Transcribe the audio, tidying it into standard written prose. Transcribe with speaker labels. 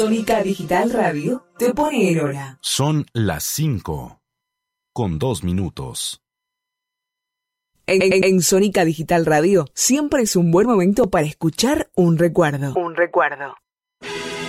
Speaker 1: Sónica Digital Radio te pone en hora.
Speaker 2: Son las 5:02.
Speaker 1: En Sónica Digital Radio siempre es un buen momento para escuchar un recuerdo. Un recuerdo.